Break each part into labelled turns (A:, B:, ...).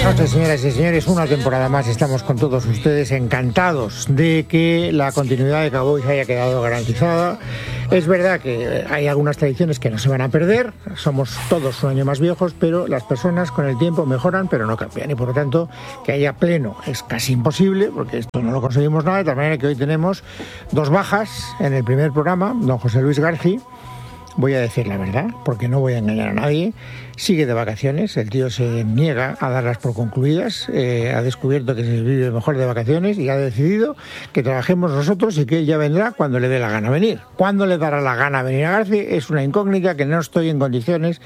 A: noches, señoras y señores. Una temporada más estamos con todos ustedes, encantados de que la continuidad de Cowboys haya quedado garantizada. Es verdad que hay algunas tradiciones que no se van a perder, somos todos un año más viejos, pero las personas con el tiempo mejoran, pero no cambian. Y por lo tanto, que haya pleno es casi imposible, porque esto no lo conseguimos nada, de tal manera que hoy tenemos dos bajas en el primer programa. Don José Luis García, voy a decir la verdad, porque no voy a engañar a nadie, sigue de vacaciones, el tío se niega a darlas por concluidas, ha descubierto que se vive mejor de vacaciones y ha decidido que trabajemos nosotros y que él ya vendrá cuando le dé la gana venir. ¿Cuándo le dará la gana venir a García? Es una incógnita que no estoy en condiciones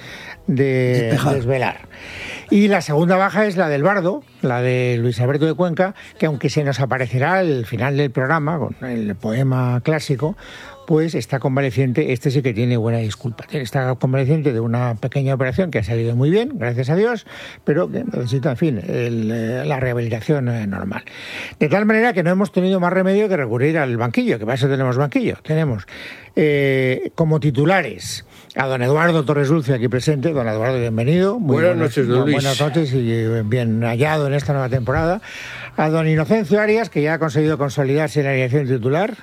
A: de desvelar. Y la segunda baja es la del Bardo, la de Luis Alberto de Cuenca, que aunque se nos aparecerá al final del programa con el poema clásico, pues está convaleciente. Este sí que tiene buena disculpa. Está convaleciente de una pequeña operación que ha salido muy bien, gracias a Dios, pero que necesita, en fin, la rehabilitación normal. De tal manera que no hemos tenido más remedio que recurrir al banquillo, que para eso tenemos banquillo. Tenemos como titulares a don Eduardo Torres Dulce aquí presente. Don Eduardo, bienvenido.
B: Buenas noches, don Luis.
A: Buenas noches y bien hallado en esta nueva temporada. A don Inocencio Arias, que ya ha conseguido consolidarse en la alineación titular.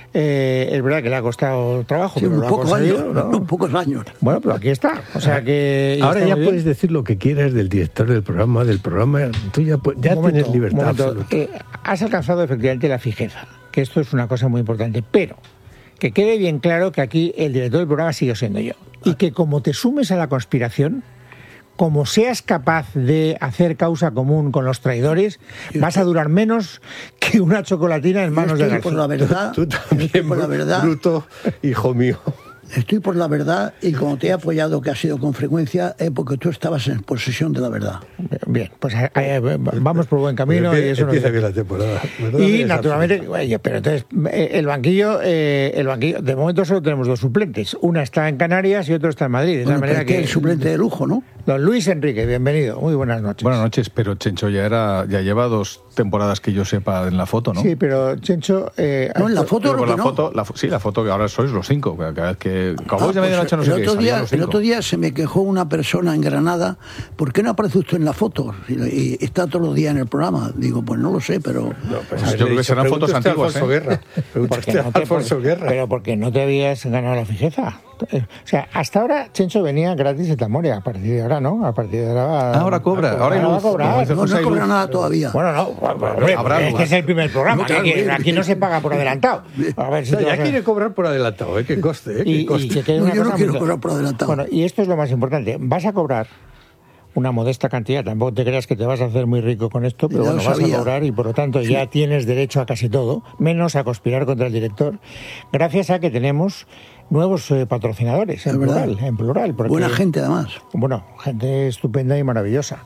A: Es verdad que le ha costado trabajo,
B: sí,
A: pero lo ha conseguido, ¿no?
B: Pocos años.
A: Bueno, pero aquí está. O sea que
C: ahora ya puedes decir lo que quieras del director del programa. Tú ya tienes libertad absoluta.
A: Has alcanzado efectivamente la fijeza, que esto es una cosa muy importante, pero que quede bien claro que aquí el director del programa sigo siendo yo. Y que como te sumes a la conspiración, como seas capaz de hacer causa común con los traidores, vas a durar menos que una chocolatina en manos de García.
B: Por la verdad,
C: tú también, por la verdad, bruto, hijo mío.
B: Estoy por la verdad y como te he apoyado, que ha sido con frecuencia, es porque tú estabas en posesión de la verdad.
A: Bien, pues vamos por buen camino. Y eso
C: empieza bien la temporada.
A: Y naturalmente, pero entonces el banquillo, de momento solo tenemos dos suplentes. Una está en Canarias y otro está en Madrid. De tal manera que
B: el suplente de lujo, ¿no?
A: Don Luis Enrique, bienvenido. Muy buenas noches.
D: Buenas noches, pero Chencho ya lleva 2 temporadas que yo sepa en la foto, ¿no?
A: Sí, pero Chencho...
B: no, en la foto
D: no. La foto que ahora sois los 5, cada vez que...
B: El otro día se me quejó una persona en Granada, ¿por qué no aparece usted en la foto? Y está todos los días en el programa. Digo, pues no lo sé, pero...
D: yo creo que serán fotos antiguas,
C: Alfonso Guerra.
A: Pero porque no te habías ganado la fijeza. O sea, hasta ahora Chencho venía gratis de Tamoria, a partir de ahora, ¿no? A partir de ahora...
D: Ahora cobra, ahora
A: va a cobrar.
B: No cobra nada todavía.
A: Bueno, no, hombre, es que es el primer programa, aquí no se paga por adelantado. A ver si
C: ya quiere cobrar por adelantado, que coste,
B: yo no quiero cobrar por adelantado.
A: Bueno, y esto es lo más importante, vas a cobrar una modesta cantidad, tampoco te creas que te vas a hacer muy rico con esto, pero bueno, vas a cobrar y por lo tanto ya tienes derecho a casi todo, menos a conspirar contra el director, gracias a que tenemos nuevos patrocinadores, en plural. Porque,
B: buena gente además.
A: Bueno, gente estupenda y maravillosa.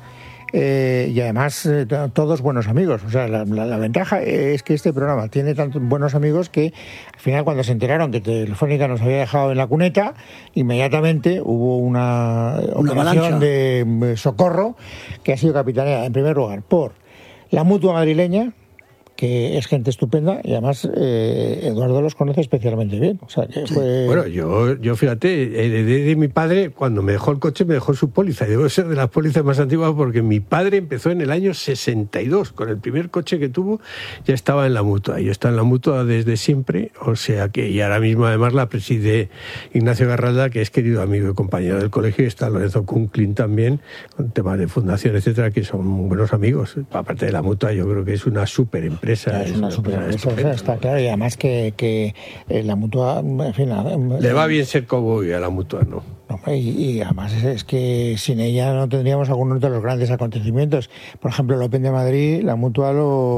A: Y además todos buenos amigos. O sea, la ventaja es que este programa tiene tantos buenos amigos que al final, cuando se enteraron que Telefónica nos había dejado en la cuneta, inmediatamente hubo una operación de socorro que ha sido capitaneada en primer lugar por la Mutua Madrileña, que es gente estupenda, y además Eduardo los conoce especialmente bien. O sea, que fue...
C: Bueno, yo fíjate, heredé de mi padre, cuando me dejó el coche, me dejó su póliza. Y debo ser de las pólizas más antiguas porque mi padre empezó en el año 62. Con el primer coche que tuvo, ya estaba en la Mutua. Yo estaba en la Mutua desde siempre, o sea que, y ahora mismo además la preside Ignacio Garralda, que es querido amigo y compañero del colegio, y está Lorenzo Kunklin también, con temas de fundación, etcétera, que son buenos amigos. Aparte de la Mutua, yo creo que es una súper empresa.
A: Es una super empresa, está claro, y además que la Mutua, en fin...
C: Le va bien ser cowboy a la Mutua, ¿no?
A: Y además es que sin ella no tendríamos algunos de los grandes acontecimientos. Por ejemplo, el Open de Madrid, la Mutua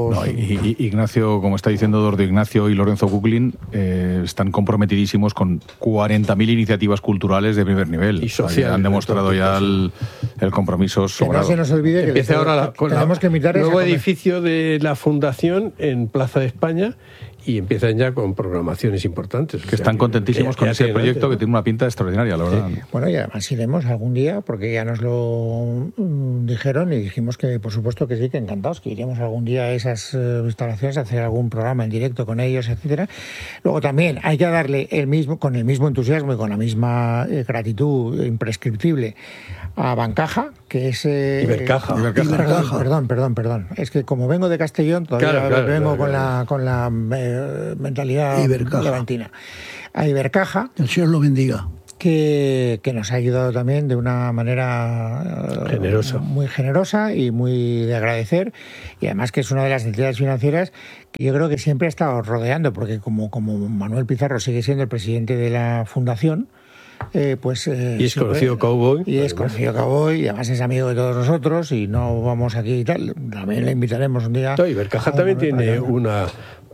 D: Ignacio, como está diciendo Eduardo Ignacio y Lorenzo Kuklin, están comprometidísimos con 40.000 iniciativas culturales de primer nivel.
C: Y sociales.
D: Han demostrado ya el compromiso sobrado.
A: Que no se nos olvide que
C: empieza ahora con el nuevo edificio de la Fundación en Plaza de España, y empiezan ya con programaciones importantes.
D: Que están contentísimos con ese proyecto, que tiene una pinta extraordinaria, la verdad.
A: Bueno, y además iremos algún día, porque ya nos lo dijeron y dijimos que por supuesto que sí, que encantados, que iríamos algún día a esas instalaciones a hacer algún programa en directo con ellos, etcétera. Luego también hay que darle con el mismo entusiasmo y con la misma gratitud imprescriptible a Bancaja, que es...
C: Ibercaja.
A: Perdón. Es que como vengo de Castellón, todavía vengo con la mentalidad levantina. A Ibercaja.
B: El Señor lo bendiga.
A: Que nos ha ayudado también de una manera
C: generosa,
A: muy generosa y muy de agradecer, y además que es una de las entidades financieras que yo creo que siempre ha estado rodeando, porque como Manuel Pizarro sigue siendo el presidente de la fundación,
C: y es conocido cowboy.
A: Y es conocido cowboy, y además es amigo de todos nosotros, y no vamos aquí y tal. También le invitaremos un día.
C: Ibercaja también tiene una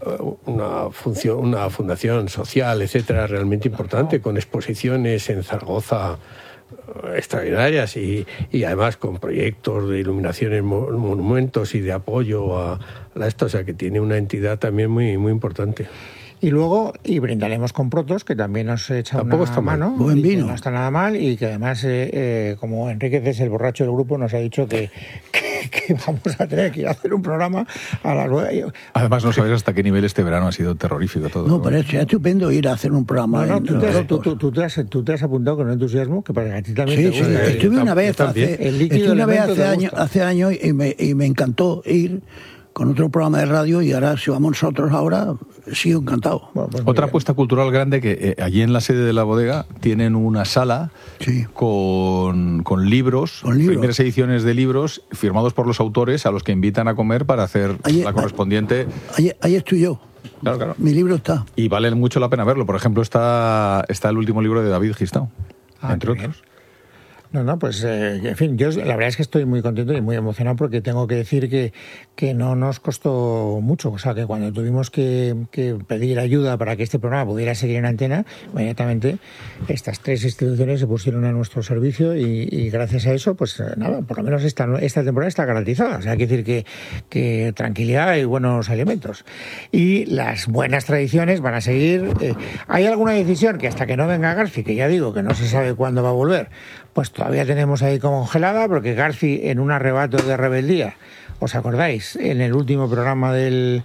C: fundación social, etcétera, realmente importante, con exposiciones en Zaragoza extraordinarias y además con proyectos de iluminación en monumentos y de apoyo a esto, o sea que tiene una entidad también muy, muy importante.
A: Y luego, brindaremos con Protos, que también nos echa
C: Tampoco
A: una
C: está mal.
A: mano.
B: Buen vino.
A: No está nada mal, y que además, como Enríquez es el borracho del grupo, nos ha dicho que vamos a tener que ir a hacer un programa a las 9.
D: Además, no sabes hasta qué nivel este verano ha sido terrorífico todo.
B: No, pero es estupendo ir a hacer un programa.
A: Tú te has apuntado con entusiasmo, que para que a ti también te gusta.
B: Sí. Estuve una vez hace años y me encantó ir con otro programa de radio, y ahora si vamos nosotros ahora, sigo encantado.
A: Bueno, pues
D: otra apuesta cultural grande, que allí en la sede de la bodega tienen una sala con libros, primeras ediciones de libros firmados por los autores, a los que invitan a comer para hacer la correspondiente.
B: Ahí estoy yo.
D: Claro.
B: Mi libro está.
D: Y vale mucho la pena verlo. Por ejemplo, está el último libro de David Gistau, entre otros.
A: No, pues, en fin, yo la verdad es que estoy muy contento y muy emocionado, porque tengo que decir que no nos costó mucho. O sea, que cuando tuvimos que pedir ayuda para que este programa pudiera seguir en antena, inmediatamente estas tres instituciones se pusieron a nuestro servicio, y gracias a eso, pues nada, por lo menos esta temporada está garantizada. O sea, hay que decir que tranquilidad y buenos alimentos. Y las buenas tradiciones van a seguir. Hay alguna decisión que hasta que no venga Garci, que ya digo que no se sabe cuándo va a volver, pues todavía tenemos ahí congelada, porque Garci, en un arrebato de rebeldía, ¿os acordáis? En el último programa en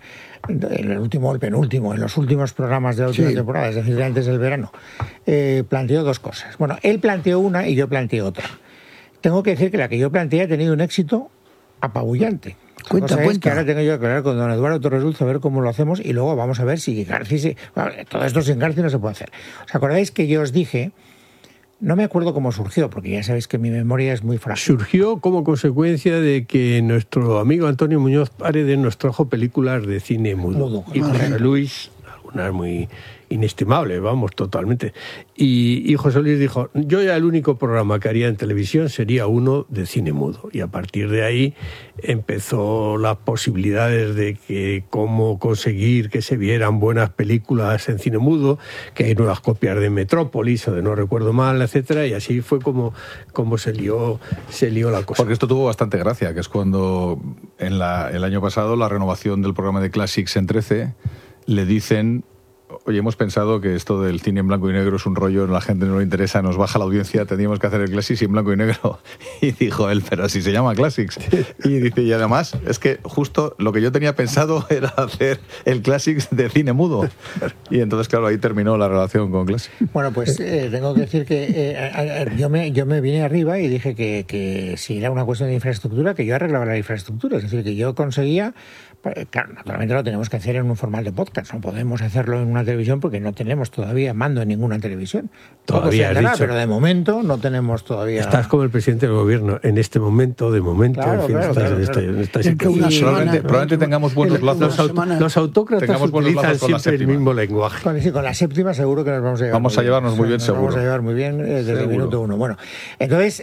A: los últimos programas de la última temporada, es decir, de antes del verano, planteó dos cosas. Bueno, él planteó una y yo planteé otra. Tengo que decir que la que yo planteé ha tenido un éxito apabullante.
B: Cuenta.
A: Que ahora tengo yo que hablar con don Eduardo Torres Dulce a ver cómo lo hacemos, y luego vamos a ver si Garci... Bueno, todo esto sin Garci no se puede hacer. ¿Os acordáis que yo os dije... No me acuerdo cómo surgió, porque ya sabéis que mi memoria es muy frágil.
C: Surgió como consecuencia de que nuestro amigo Antonio Muñoz Paredes nos trajo películas de cine mudo. Y José Luis, algunas muy inestimables, vamos, totalmente. Y José Luis dijo, yo ya el único programa que haría en televisión sería uno de cine mudo. Y a partir de ahí empezó las posibilidades de que cómo conseguir que se vieran buenas películas en cine mudo, que hay nuevas copias de Metrópolis, o de No recuerdo mal, etcétera, y así fue como se lió la cosa.
D: Porque esto tuvo bastante gracia, que es cuando el año pasado la renovación del programa de Classics en 13 le dicen... Oye, hemos pensado que esto del cine en blanco y negro es un rollo, a la gente no le interesa, nos baja la audiencia, tendríamos que hacer el Classics en blanco y negro. Y dijo él, pero si se llama Classics. Y dice, y además, es que justo lo que yo tenía pensado era hacer el Classics de cine mudo. Y entonces, claro, ahí terminó la relación con Classics.
A: Bueno, pues tengo que decir que yo me vine arriba y dije que si era una cuestión de infraestructura, que yo arreglaba la infraestructura. Es decir, que yo conseguía... Claro, naturalmente lo tenemos que hacer en un formato de podcast, no podemos hacerlo en una televisión porque no tenemos todavía mando en ninguna televisión.
C: Todavía has dicho.
A: Pero de momento no tenemos todavía...
C: Estás como el presidente del gobierno, en este momento, de momento,
A: claro,
C: en fin,
A: claro.
D: Probablemente tengamos buenos lazos.
C: Los autócratas utilizan siempre el mismo lenguaje.
A: Con la séptima seguro que nos vamos a llevar.
D: Vamos a llevarnos muy bien, seguro.
A: Vamos a llevar muy bien desde el minuto uno. Bueno, entonces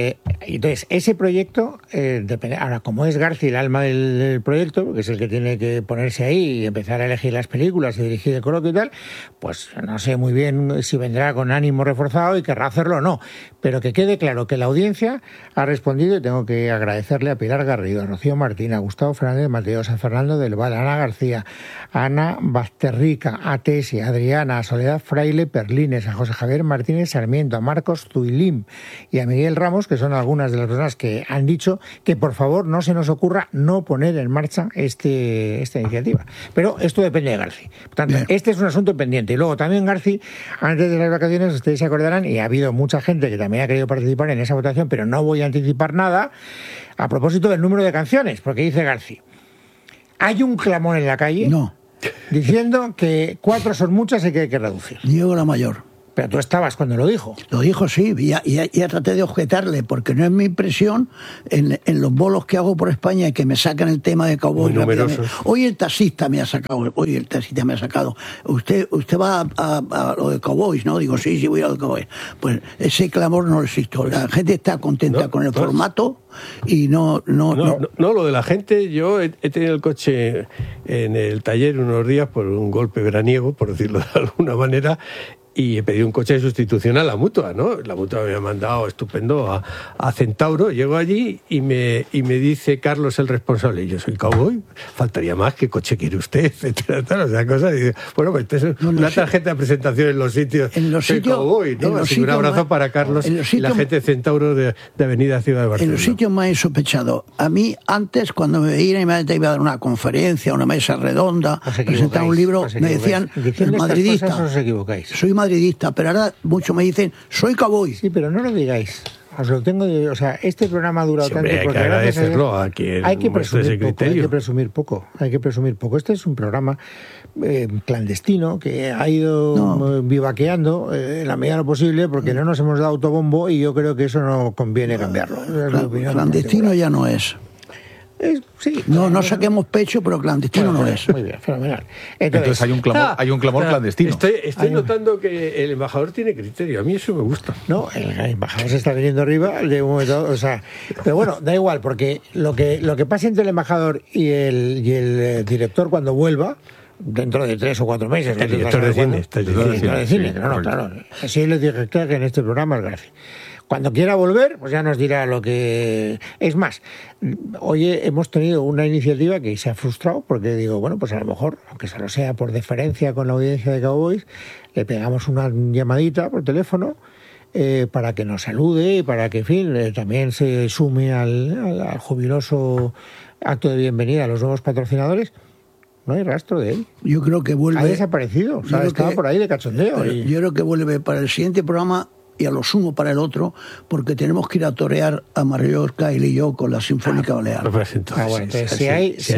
A: ese proyecto, depende. Ahora, como es Garci el alma del proyecto, que es el que tiene que ponerse ahí y empezar a elegir las películas y dirigir el coloquio y tal, pues no sé muy bien si vendrá con ánimo reforzado y querrá hacerlo o no, pero que quede claro que la audiencia ha respondido, y tengo que agradecerle a Pilar Garrido, a Rocío Martín, a Gustavo Fernández Mateo, a Fernando del Val, a Ana García, a Ana Basterrica, a Tesi, a Adriana, a Soledad Fraile Perlines, a José Javier Martínez Sarmiento, a Marcos Zuilim y a Miguel Ramos, que son algunos algunas de las personas que han dicho que por favor no se nos ocurra no poner en marcha esta iniciativa. Pero esto depende de Garci. Por tanto, este es un asunto pendiente. Y luego también Garci, antes de las vacaciones, ustedes se acordarán, y ha habido mucha gente que también ha querido participar en esa votación, pero no voy a anticipar nada, a propósito del número de canciones, porque dice Garci, hay un clamor en la calle diciendo que 4 son muchas y que hay que reducir.
B: Diego la mayor.
A: Pero tú estabas cuando lo dijo.
B: Lo dijo, sí, y ya traté de objetarle, porque no es mi impresión en los bolos que hago por España y que me sacan el tema de Cowboy rápidamente. Hoy el taxista me ha sacado. Usted va a lo de Cowboys, ¿no? Digo, sí, voy a lo de Cowboys. Pues ese clamor no existe. La gente está contenta con el formato y no,
C: lo de la gente, yo he tenido el coche en el taller unos días por un golpe veraniego, por decirlo de alguna manera, y he pedido un coche de sustitución a la Mutua, ¿no? La Mutua me había mandado estupendo a Centauro. Llego allí y me dice Carlos, el responsable, yo soy Cowboy, faltaría más, ¿qué coche quiere usted? Etcétera, tal, o sea, cosas. Y digo, bueno, pues esta es una tarjeta de presentación en los sitios. Soy Cowboy, ¿no? Así que un abrazo para Carlos y la gente de Centauro de Avenida Ciudad de Barcelona.
B: En los sitios más insospechado. A mí, antes, cuando me veían y me iba a dar una conferencia, una mesa redonda, presentar un libro, me decían, madridista.
A: Os equivocáis.
B: Soy madridista, pero ahora muchos me dicen, soy Cowboy.
A: Sí, pero no lo digáis. Os lo tengo o sea, este programa ha durado tanto porque
C: agradecerlo a quien
A: hay que presumir poco. Este es un programa clandestino que ha ido vivaqueando en la medida de lo posible porque no nos hemos dado autobombo y yo creo que eso no conviene cambiarlo.
B: Clandestino ya no es.
A: Sí,
B: no saquemos pecho, pero clandestino no es.
A: Muy bien, fenomenal.
D: Entonces hay un clamor clandestino.
C: Estoy notando que el embajador tiene criterio. A mí eso me gusta.
A: No, el embajador se está viniendo arriba de un momento, o sea, pero bueno, da igual, porque lo que pasa entre el embajador y el director cuando vuelva, dentro de 3 o 4 meses.
C: El director de cine.
A: Claro. Así les dije que en este programa es Garci. Cuando quiera volver, pues ya nos dirá lo que... Es más, hoy hemos tenido una iniciativa que se ha frustrado porque digo, bueno, pues a lo mejor, aunque solo sea por deferencia con la audiencia de Cowboys, le pegamos una llamadita por teléfono para que nos salude y para que, en fin, también se sume al jubiloso acto de bienvenida a los nuevos patrocinadores. No hay rastro de él.
B: Yo creo que vuelve...
A: Ha desaparecido. O sea, estaba por ahí de cachondeo.
B: Yo creo que vuelve para el siguiente programa y a lo sumo para el otro, porque tenemos que ir a torear a Mallorca y yo con la Sinfónica Balear.
A: Entonces, si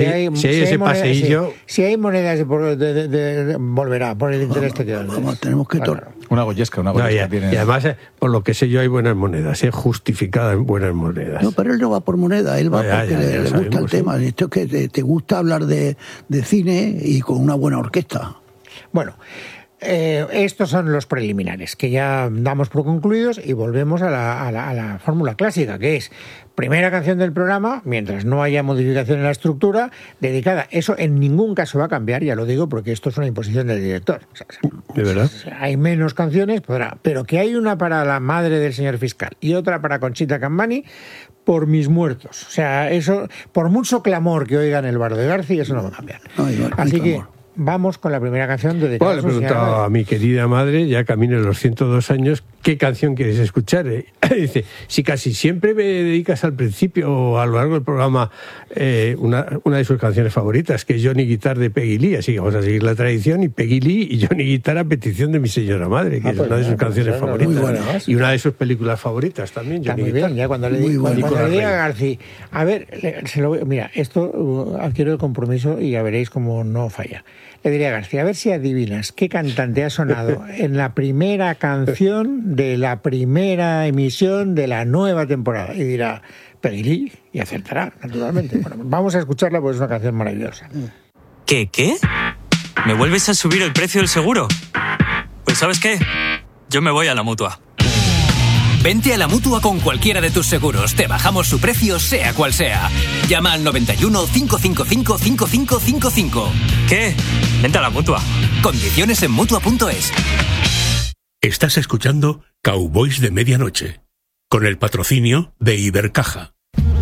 A: hay monedas volverá por el interés que queda.
B: Tenemos que
D: una goyesca.
C: Y además, por lo que sé yo, hay buenas monedas, justificadas en buenas monedas.
B: No, pero él no va por moneda, él va porque le gusta el tema. Esto es que te gusta hablar de cine y con una buena orquesta.
A: Bueno, estos son los preliminares que ya damos por concluidos y volvemos a la fórmula clásica, que es primera canción del programa, mientras no haya modificación en la estructura, dedicada. Eso en ningún caso va a cambiar, ya lo digo, porque esto es una imposición del director. O sea,
C: ¿de verdad?
A: Hay menos canciones, podrá, pero que hay una para la madre del señor fiscal y otra para Conchita Cambani, por mis muertos. O sea, eso, por mucho clamor que oigan el bar de Garci, eso no va a cambiar. Así que vamos con la primera canción de
C: le he preguntado a mi querida madre, ya camino los 102 años, ¿qué canción quieres escuchar? Dice, si casi siempre me dedicas al principio o a lo largo del programa una de sus canciones favoritas, que es Johnny Guitar de Peggy Lee, así que vamos a seguir la tradición, y Peggy Lee y Johnny Guitar a petición de mi señora madre, que es una de sus canciones favoritas. Y una de sus películas favoritas también, Johnny Guitar.
A: Bien, ya cuando le diga a Garci, a ver, mira, esto adquiero el compromiso y ya veréis cómo no falla. Le diría a García, a ver si adivinas qué cantante ha sonado en la primera canción de la primera emisión de la nueva temporada. Y dirá, Peggy Lee, y acertará, naturalmente. Bueno, vamos a escucharla porque es una canción maravillosa.
E: ¿Qué? ¿Me vuelves a subir el precio del seguro? Pues ¿sabes qué? Yo me voy a la Mutua.
F: Vente a la Mutua con cualquiera de tus seguros. Te bajamos su precio, sea cual sea. Llama al 91 555 5555.
E: ¿Qué? Vente a la Mutua.
F: Condiciones en Mutua.es.
G: Estás escuchando Cowboys de Medianoche, con el patrocinio de Ibercaja.